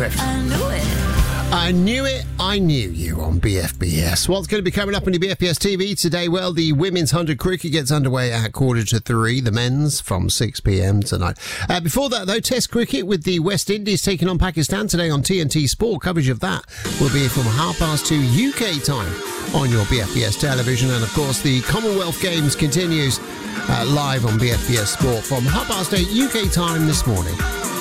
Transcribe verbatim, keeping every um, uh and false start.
Swift. I knew it. I knew it, I knew you on B F B S. What's going to be coming up on your B F B S T V today? Well, the women's one hundred cricket gets underway at quarter to three. The men's from six p.m. tonight. Uh, before that, though, Test cricket with the West Indies taking on Pakistan today on T N T Sport. Coverage of that will be from half past two U K time on your B F B S television. And, of course, the Commonwealth Games continues uh, live on B F B S Sport from half past eight U K time this morning.